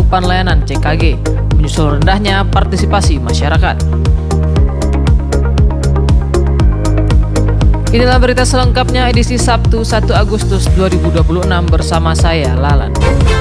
cakupan layanan CKG, menyusul rendahnya partisipasi masyarakat. Inilah berita selengkapnya edisi Sabtu 1 Agustus 2026 bersama saya, Lalan.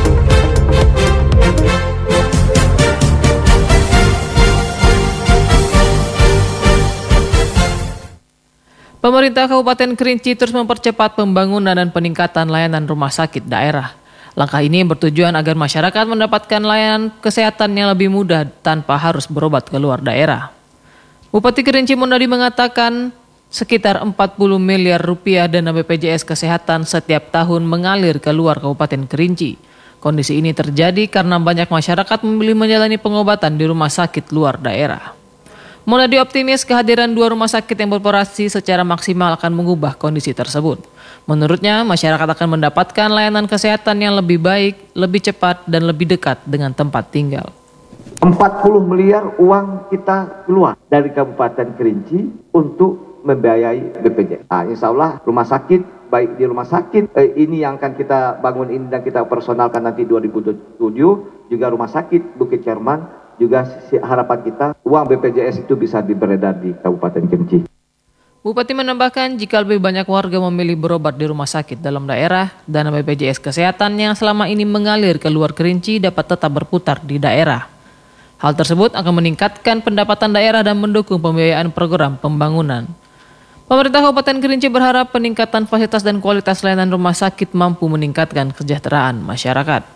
Pemerintah Kabupaten Kerinci terus mempercepat pembangunan dan peningkatan layanan rumah sakit daerah. Langkah ini bertujuan agar masyarakat mendapatkan layanan kesehatan yang lebih mudah tanpa harus berobat ke luar daerah. Bupati Kerinci Mondadi mengatakan sekitar 40 miliar rupiah dana BPJS Kesehatan setiap tahun mengalir ke luar Kabupaten Kerinci. Kondisi ini terjadi karena banyak masyarakat memilih menjalani pengobatan di rumah sakit luar daerah. Mondadi optimis kehadiran 2 rumah sakit yang beroperasi secara maksimal akan mengubah kondisi tersebut. Menurutnya, masyarakat akan mendapatkan layanan kesehatan yang lebih baik, lebih cepat, dan lebih dekat dengan tempat tinggal. 40 miliar uang kita keluar dari Kabupaten Kerinci untuk membiayai BPJS. Insya Allah rumah sakit, baik di rumah sakit ini yang akan kita bangun ini dan kita operasionalkan nanti 2007, juga rumah sakit Bukit Cerman, juga harapan kita uang BPJS itu bisa beredar di Kabupaten Kerinci. Bupati menambahkan jika lebih banyak warga memilih berobat di rumah sakit dalam daerah, dana BPJS Kesehatan yang selama ini mengalir ke luar Kerinci dapat tetap berputar di daerah. Hal tersebut akan meningkatkan pendapatan daerah dan mendukung pembiayaan program pembangunan. Pemerintah Kabupaten Kerinci berharap peningkatan fasilitas dan kualitas layanan rumah sakit mampu meningkatkan kesejahteraan masyarakat.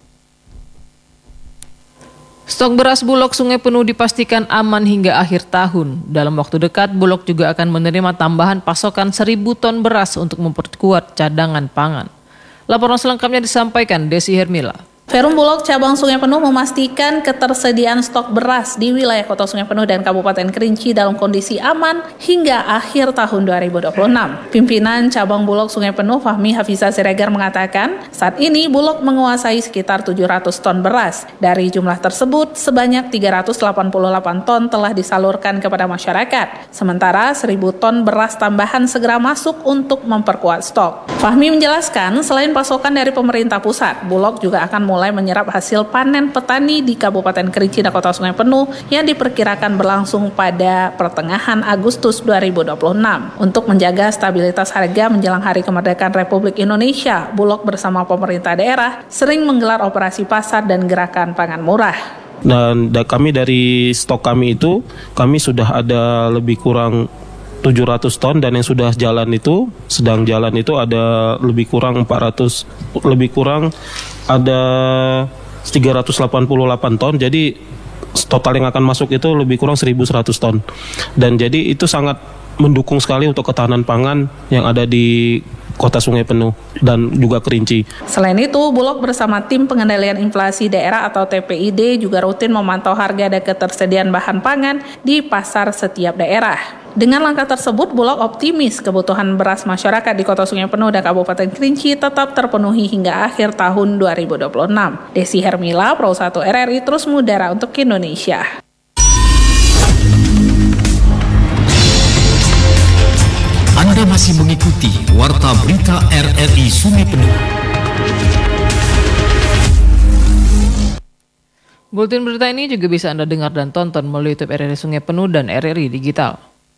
Stok beras Bulog Sungai Penuh dipastikan aman hingga akhir tahun. Dalam waktu dekat, Bulog juga akan menerima tambahan pasokan 1.000 ton beras untuk memperkuat cadangan pangan. Laporan selengkapnya disampaikan Desi Hermila. Perum Bulog Cabang Sungai Penuh memastikan ketersediaan stok beras di wilayah Kota Sungai Penuh dan Kabupaten Kerinci dalam kondisi aman hingga akhir tahun 2026. Pimpinan Cabang Bulog Sungai Penuh Fahmi Hafiza Siregar mengatakan, saat ini Bulog menguasai sekitar 700 ton beras. Dari jumlah tersebut, sebanyak 388 ton telah disalurkan kepada masyarakat. Sementara 1.000 ton beras tambahan segera masuk untuk memperkuat stok. Fahmi menjelaskan, selain pasokan dari pemerintah pusat, Bulog juga akan mulai menyerap hasil panen petani di Kabupaten Kerinci dan Kota Sungai Penuh yang diperkirakan berlangsung pada pertengahan Agustus 2026. Untuk menjaga stabilitas harga menjelang Hari Kemerdekaan Republik Indonesia, Bulog bersama pemerintah daerah sering menggelar operasi pasar dan gerakan pangan murah. Dan kami dari stok kami itu, kami sudah ada lebih kurang 700 ton dan yang sudah jalan itu, sedang jalan itu ada lebih kurang 400, lebih kurang ada 388 ton. Jadi total yang akan masuk itu lebih kurang 1.100 ton. Dan jadi itu sangat mendukung sekali untuk ketahanan pangan yang ada di Kota Sungai Penuh dan juga Kerinci. Selain itu, Bulog bersama tim pengendalian inflasi daerah atau TPID juga rutin memantau harga dan ketersediaan bahan pangan di pasar setiap daerah. Dengan langkah tersebut, Bulog optimis kebutuhan beras masyarakat di Kota Sungai Penuh dan Kabupaten Kerinci tetap terpenuhi hingga akhir tahun 2026. Desi Hermila, Pro 1 RRI terus mengudara untuk Indonesia. Anda masih mengikuti Warta Berita RRI Sungai Penuh. Buletin berita ini juga bisa Anda dengar dan tonton melalui YouTube RRI Sungai Penuh dan RRI Digital.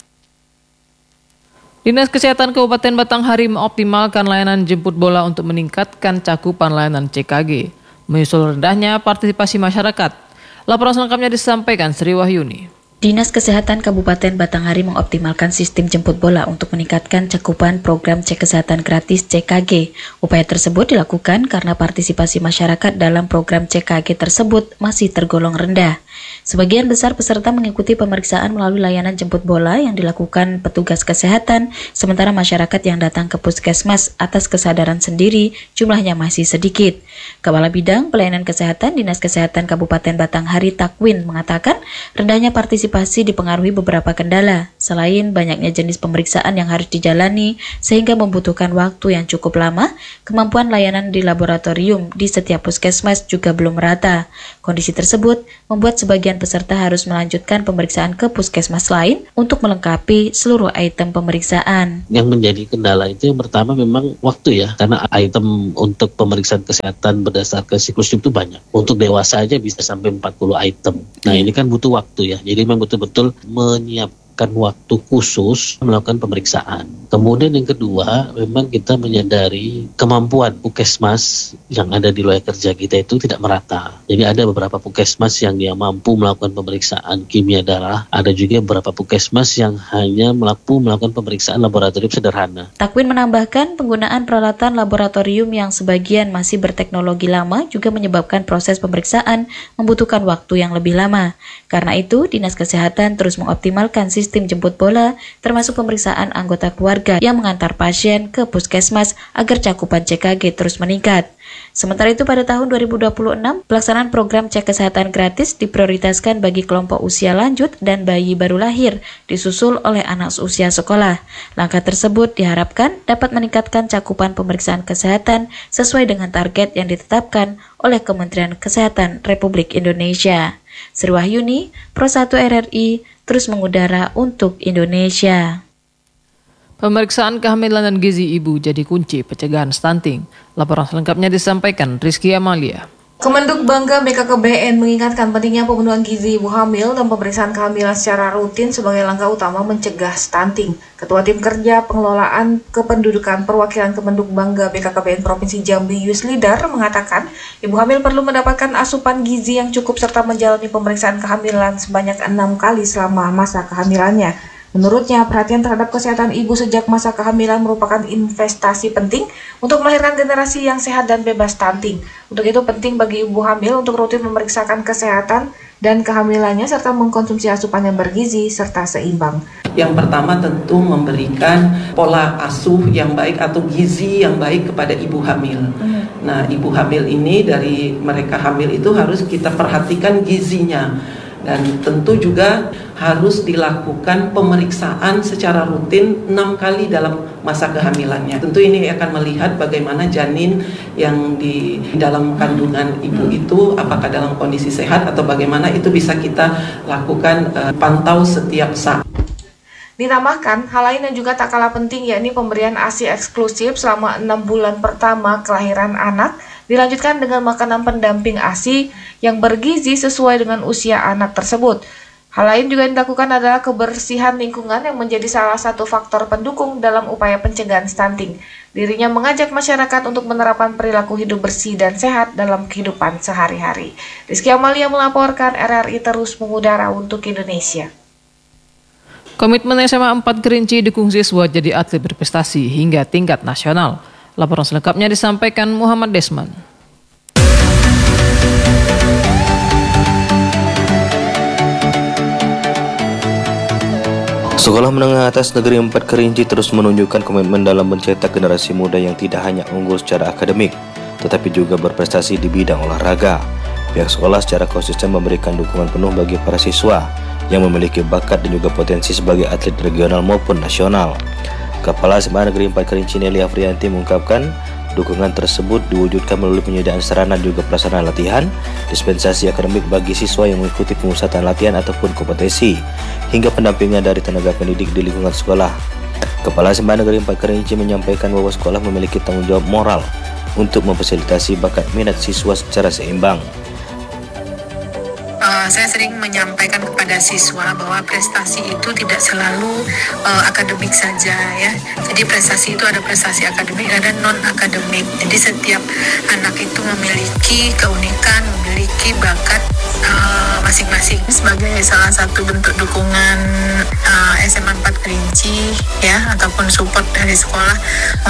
Dinas Kesehatan Kabupaten Batanghari mengoptimalkan layanan jemput bola untuk meningkatkan cakupan layanan CKG, menyusul rendahnya partisipasi masyarakat. Laporan selengkapnya disampaikan Sri Wahyuni. Dinas Kesehatan Kabupaten Batanghari mengoptimalkan sistem jemput bola untuk meningkatkan cakupan program cek kesehatan gratis CKG. Upaya tersebut dilakukan karena partisipasi masyarakat dalam program CKG tersebut masih tergolong rendah. Sebagian besar peserta mengikuti pemeriksaan melalui layanan jemput bola yang dilakukan petugas kesehatan, sementara masyarakat yang datang ke puskesmas atas kesadaran sendiri jumlahnya masih sedikit. Kepala Bidang Pelayanan Kesehatan Dinas Kesehatan Kabupaten Batanghari Takwin mengatakan rendahnya partisipasi dipengaruhi beberapa kendala, selain banyaknya jenis pemeriksaan yang harus dijalani sehingga membutuhkan waktu yang cukup lama, kemampuan layanan di laboratorium di setiap puskesmas juga belum merata. Kondisi tersebut membuat sebagian peserta harus melanjutkan pemeriksaan ke puskesmas lain untuk melengkapi seluruh item pemeriksaan. Yang menjadi kendala itu yang pertama memang waktu ya, karena item untuk pemeriksaan kesehatan berdasarkan siklus hidup itu banyak. Untuk dewasa aja bisa sampai 40 item. Nah ini kan butuh waktu ya, jadi memang betul-betul menyiapkan waktu khusus melakukan pemeriksaan. Kemudian yang kedua, memang kita menyadari kemampuan puskesmas yang ada di wilayah kerja kita itu tidak merata. Jadi ada beberapa puskesmas yang dia mampu melakukan pemeriksaan kimia darah, ada juga beberapa puskesmas yang hanya melakukan pemeriksaan laboratorium sederhana. Takwin menambahkan penggunaan peralatan laboratorium yang sebagian masih berteknologi lama juga menyebabkan proses pemeriksaan membutuhkan waktu yang lebih lama. Karena itu, Dinas Kesehatan terus mengoptimalkan sistem jemput bola, termasuk pemeriksaan anggota keluarga yang mengantar pasien ke puskesmas agar cakupan CKG terus meningkat. Sementara itu pada tahun 2026, pelaksanaan program cek kesehatan gratis diprioritaskan bagi kelompok usia lanjut dan bayi baru lahir, disusul oleh anak usia sekolah. Langkah tersebut diharapkan dapat meningkatkan cakupan pemeriksaan kesehatan sesuai dengan target yang ditetapkan oleh Kementerian Kesehatan Republik Indonesia. Sri Wahyuni, Pro 1 RRI, terus mengudara untuk Indonesia. Pemeriksaan kehamilan dan gizi ibu jadi kunci pencegahan stunting. Laporan selengkapnya disampaikan Rizky Amalia. Kemenduk Bangga BKKBN mengingatkan pentingnya pemenuhan gizi ibu hamil dan pemeriksaan kehamilan secara rutin sebagai langkah utama mencegah stunting. Ketua Tim Kerja Pengelolaan Kependudukan Perwakilan Kemenduk Bangga BKKBN Provinsi Jambi Yuslidar mengatakan, ibu hamil perlu mendapatkan asupan gizi yang cukup serta menjalani pemeriksaan kehamilan sebanyak 6 kali selama masa kehamilannya. Menurutnya, perhatian terhadap kesehatan ibu sejak masa kehamilan merupakan investasi penting untuk melahirkan generasi yang sehat dan bebas stunting. Untuk itu penting bagi ibu hamil untuk rutin memeriksakan kesehatan dan kehamilannya serta mengkonsumsi asupan yang bergizi serta seimbang. Yang pertama tentu memberikan pola asuh yang baik atau gizi yang baik kepada ibu hamil. Nah, ibu hamil ini dari mereka hamil itu harus kita perhatikan gizinya. Dan tentu juga harus dilakukan pemeriksaan secara rutin 6 kali dalam masa kehamilannya. Tentu ini akan melihat bagaimana janin yang di dalam kandungan ibu itu apakah dalam kondisi sehat atau bagaimana, itu bisa kita lakukan pantau setiap saat. Ditambahkan, hal lain yang juga tak kalah penting yakni pemberian ASI eksklusif selama 6 bulan pertama kelahiran anak, dilanjutkan dengan makanan pendamping ASI yang bergizi sesuai dengan usia anak tersebut. Hal lain juga yang dilakukan adalah kebersihan lingkungan yang menjadi salah satu faktor pendukung dalam upaya pencegahan stunting. Dirinya mengajak masyarakat untuk menerapkan perilaku hidup bersih dan sehat dalam kehidupan sehari-hari. Rizky Amalia melaporkan, RRI terus mengudara untuk Indonesia. Komitmen SMA 4 Kerinci dukung siswa jadi atlet berprestasi hingga tingkat nasional. Laporan selengkapnya disampaikan Muhammad Desman. Sekolah Menengah Atas Negeri 4 Kerinci terus menunjukkan komitmen dalam mencetak generasi muda yang tidak hanya unggul secara akademik, tetapi juga berprestasi di bidang olahraga. Pihak sekolah secara konsisten memberikan dukungan penuh bagi para siswa yang memiliki bakat dan juga potensi sebagai atlet regional maupun nasional. Kepala SMA Negeri 4 Kerinci Nelly Afrianti mengungkapkan, dukungan tersebut diwujudkan melalui penyediaan sarana dan juga pelaksanaan latihan, dispensasi akademik bagi siswa yang mengikuti pemusatan latihan ataupun kompetisi, hingga pendampingan dari tenaga pendidik di lingkungan sekolah. Kepala SMA Negeri 4 Kerinci menyampaikan bahwa sekolah memiliki tanggung jawab moral untuk memfasilitasi bakat minat siswa secara seimbang. Saya sering menyampaikan kepada siswa bahwa prestasi itu tidak selalu akademik saja ya. Jadi prestasi itu ada prestasi akademik, ada non akademik. Jadi setiap anak itu memiliki keunikan, memiliki bakat masing-masing. Sebagai salah satu bentuk dukungan SMA 4 Kerinci ya, ataupun support dari sekolah